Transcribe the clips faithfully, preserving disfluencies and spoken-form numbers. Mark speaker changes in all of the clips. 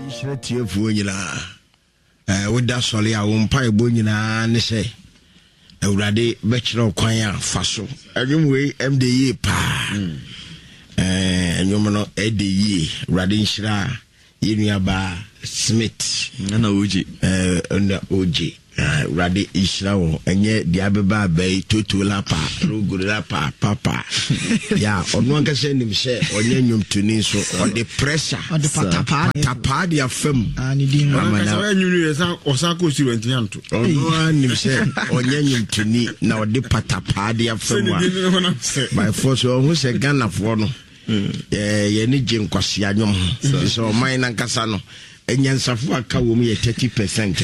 Speaker 1: Shretia Fuina. Uh, with that solly, I won't pay Bunina and say, Eurade Bachelor Quaya Faso. Anyway, M D E pa. And you know, Eddie Radin Shra, Yuniaba Smith, and O G, uh, under O G. Radi Israel and yet the Ababa Bay Tutu Lapa, Rugulapa, Papa. Yeah, on one can send him say, or Yenium Tuniso, or the pressure, or the Patapadi of film. And he didn't know Osako Sirantianto. Or one him say, or Yenium Tuni, now the Patapadi of film. My first one who said Gun of one. Yeah, Yenny Jim Cosiano. So mine and Casano. And Yansafu Akawumi thirty percent.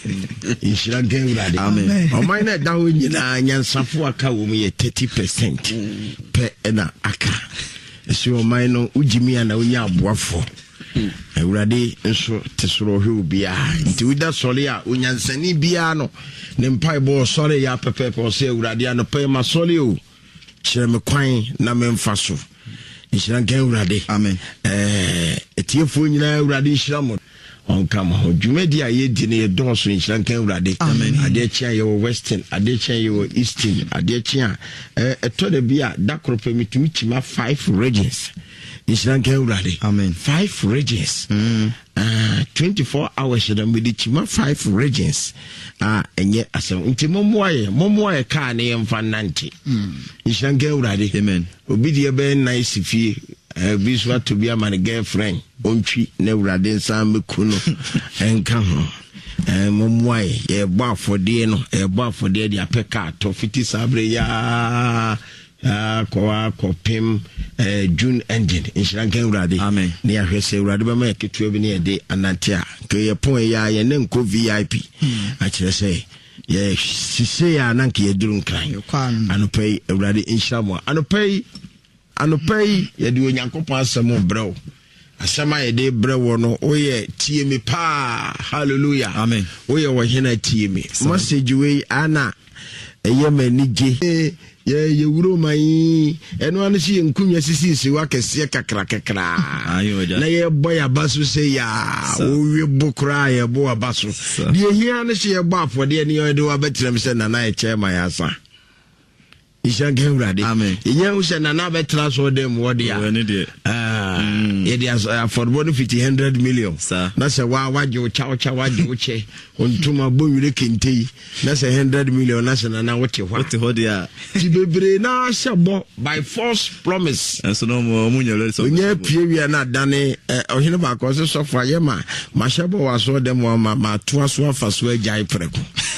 Speaker 1: In Sri Lanka, Amen. Or mine at down in Yansafu Akawumi thirty percent per ena aka. So mine Ujimi and Unya Buafo. And ready and so Tesoro who be into with that solia, Unyansani Biano, Nempai Bo Solia Pepe or say Radiano Pema Solio, Chermequine, Namen Faso. In Sri Lanka, Amen. Eh, a tear for you now, Radi Shramon. On come home. Jumedia ye dinner doors in Sri Lanka, Radi. Amen. Adechia, your Western, Adechia, your Eastern, Adechia. A told a beer that could permit to meet my five regions. In Sri Lanka, Radi. Amen. Five regions. Mm. Uh, twenty-four hours, and with the Chima five regions. Ah, and yet, as a Momoy, Momoy car name for Nanti. In Sri Lanka, Radi. Amen. Obidia ben nice if you. Uh, this was to be a man girlfriend. Onchi never did some kuno and come home. And Mumway, a bar for Dino, a bar for the Apeka, Tofiti Sabre, ya, Koa, Kopim, June engine in Sri Lanka. Amen. Near her say, Radibama, Kitwebini a day, and Natia, Kaya Point ya, and then co V I P. I should say. Yes, she say, Ananki, a drunk crying. And pay a radi in Shamo, and pay. Ano pay ye di onyankopon asemo bro asema ye de bro no oye tie me pa hallelujah amen oye wo hena tie me message we ana eye manije ye ye wuro man eno anu si nkunwa sisi si wa kese kakra kakra na ye boy abaso se ya owe bokra ye bo abaso de hia ne se ye bo afode ne ye de wa betrem se na na ye chairman ya sa Isha Guradi. Amen. Iya usha na na betra so dem wodi ya. Ah, ye dia for body fifty hundred million. Na se wa waje o cha o cha waje o che. Ontuma bonwire kente. Na se hundred million na se na na wote hwa. Wote hodi ya. Ti bebre na shebo by false promise. Enso no mo munyele so. Onye pie wi na dane ohene ba ko so so fa ye ma ma shebo wa so dem ma ma to aso afa so agai preko.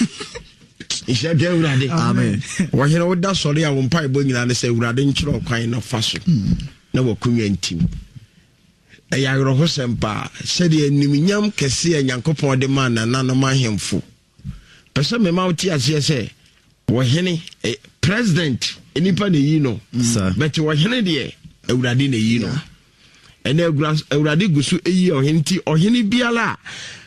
Speaker 1: Isha Guradi. Amen. Why you know that sorry I won't pay bringing and say Radin Chro kind of fashion. No Kunyan team. A Yagro Hosempa said ye Nimiam Kessia Yankopon de man and none of my him foo. Person me mouth as ye say. Wahini a president anybody you know. But you are Henry a Radine you know. And a grass a radigusu a year or hinty or Henny Biala.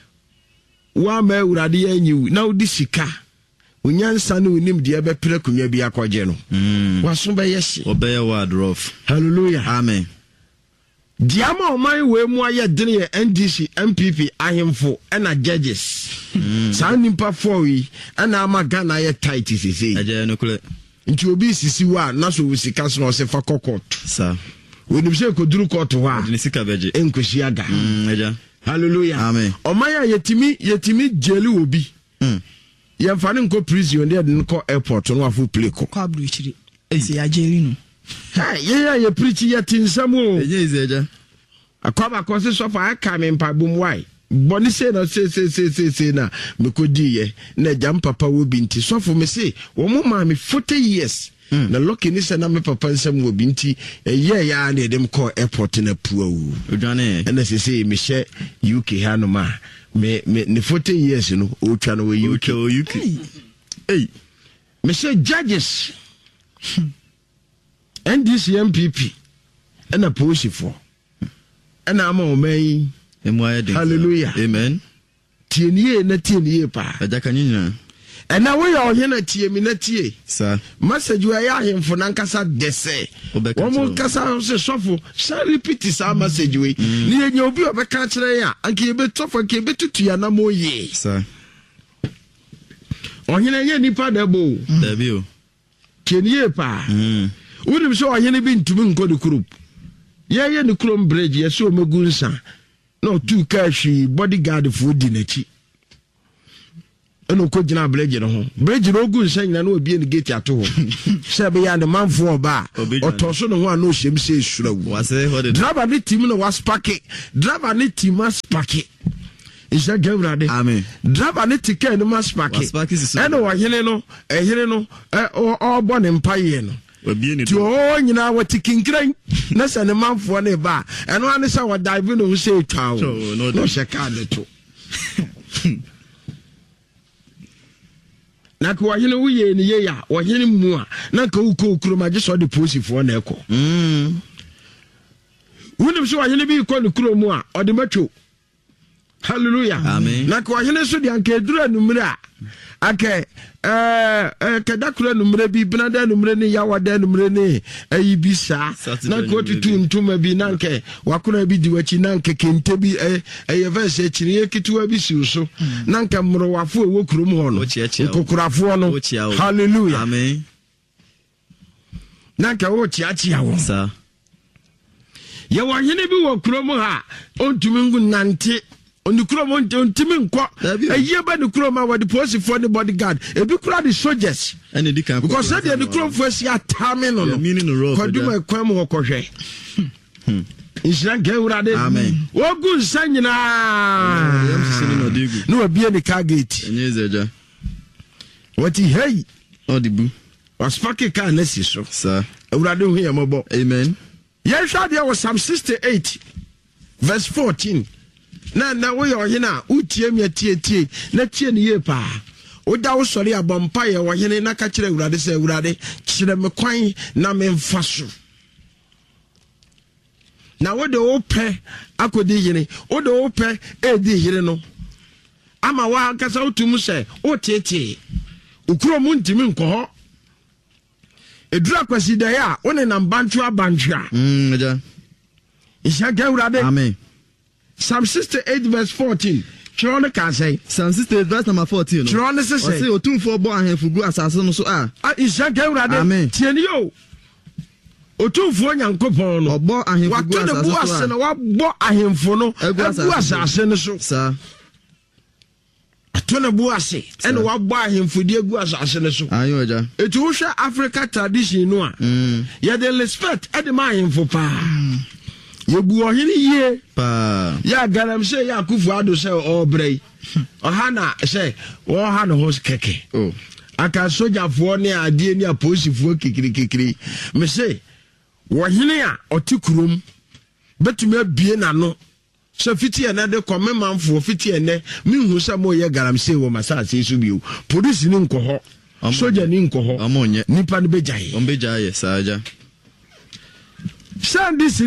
Speaker 1: One may Radi and you now this car. Unyansa no nim de be pere kunwa bi akwaje no waso be yesi obey word rough hallelujah amen diama oman we mu aye dene N D C M P P ahemfo na judges sa nimpa four yi na ama Ghana ye tight sisi aje no kule nti obi sisi wa na so wusika so no se fa court sa we nim se ko duru court wa ni sika beje enkoshi aga aja hallelujah amen oman ya yetimi yetimi jeli obi mm ye fane nko prison dey nko airport no afu play ko kwa abruchiri esi ya jeri no ha ye ya ye preach ye tinsam o ye izeja akwaba ko se sofa aka me mpabum wai boni se no se se se se se na me ko di ye na jam papa wo binti sofo me se wo mo ma me forty years mm. na lucky ni se na me papa nsam wo binti ye ya na dem ko airport na puo odwane na se se me she U K hanoma me me ne forty years no o twa no we U K U K hey me say judges N D C M P P and a police for and I'm on me hallelujah amen tienie na tienie pa aja kanyinya And now we are here at T Minati,
Speaker 2: sir.
Speaker 1: Message we are him for Nankasa Dese. One Casa shuffle, shall repeat this our message we. Near your view of a country, and keep it tough and keep it to Yanamo ye,
Speaker 2: sir.
Speaker 1: Or here any part of the
Speaker 2: view.
Speaker 1: Can ye pa? Would have so I had been to Mungo the group. Yeah, yeah, the Chrome Bridge, yes, so Magunsa. No, two cashy bodyguard food dinner. And ko jina bridge no bridge no gu nsan na no be the gate ato se be ya the man for ba otoso no ho no hjem se surawu
Speaker 2: wase ho de
Speaker 1: driver ni team no was park driver ni team mas park isa gawrade
Speaker 2: amen
Speaker 1: driver ni ticket no mas park and o hene no e hene no o bo ne mpaye no
Speaker 2: obi ni
Speaker 1: to o nyina wati kinkran na se ne man for ne ba and one say wa dive no say twa no she card to na ko wahene wuye ni ye ya wahene mu a na ka uko kuroma je so de posifo na eko mm wunim so wahene bi ko ne kuromu a ode matwo hallelujah
Speaker 2: amen
Speaker 1: na ko wahene so de anka edura numre a ake eh eh kada kura numre bi binada numre ni yawa da numre ni ayi bi sa na ko tutu ntuma bi nanke wakuna bi diwachi nanke kente bi eh eh verse chiri ekituwa bi si so nanka mro wafo ewo kurom ho no kokurafo no hallelujah
Speaker 2: amen
Speaker 1: nanka wo chiachia wo
Speaker 2: sa
Speaker 1: ye wa hene bi wo kurom ha ontumi ngu nante on the chrome on Timin Quack, a year by the chrome over the post for the bodyguard, a big crowd of soldiers, and the camp because I did the chrome first year timing on the meaning of road. Could do my crime or coche. It's not Gawrade. Amen. What good sign no be any car gate. What he hey,
Speaker 2: oh, the boo
Speaker 1: was fucking car necessary,
Speaker 2: sir.
Speaker 1: I would do here, mobile.
Speaker 2: Amen.
Speaker 1: Yes, there was some sixty-eight, verse fourteen. Na na we yo hina utie me tie tie na tie ne ye pa oda wo sori abompa ye wo hine na ka kire urade se urade kire me kwan na me mfa so na wo de wo pe akodi hine wo de wo pe e di hire no ama wa kasa utum se o tete ukuro mu ntimi nko ho edura kwasi da ya woni na bantu abantwa
Speaker 2: mm ja
Speaker 1: isha ga urade
Speaker 2: amen.
Speaker 1: Psalm sixty-eight verse fourteen. Chirone can say.
Speaker 2: Psalm sixty-eight verse number fourteen.
Speaker 1: Chirone say.
Speaker 2: Say otun for bo ahenfugu asase no so ah.
Speaker 1: Ah isha gawrade.
Speaker 2: Amen.
Speaker 1: Tieni yo. Otun for nyankopon no.
Speaker 2: Obo ahenfugu asase so.
Speaker 1: Wato de bo ase na wa bo ahenfo no. Egu asase no so.
Speaker 2: Sir.
Speaker 1: Ato na bo ase. Ene wa bo ahenfodi egu asase no so.
Speaker 2: Ayo ja.
Speaker 1: Etu wo hwe Africa tradition no a. Mm. Ya de respect e de ma ahenfo pa. Yebu ohini ye
Speaker 2: pa
Speaker 1: ya garam se ya kufu ado se obrei ohana se ohana hos keke
Speaker 2: oh
Speaker 1: aka soja fo ne ade ni aposifo kikiri kikiri me se wohini a otikurum betumi abie na no se fiti ene de komme manfo fiti ene minhu se mo ye garam se wo masase su biu police ni nko ho soja ni nko ho
Speaker 2: amonye
Speaker 1: nipa ne bejaye
Speaker 2: on bejaye saja
Speaker 1: send this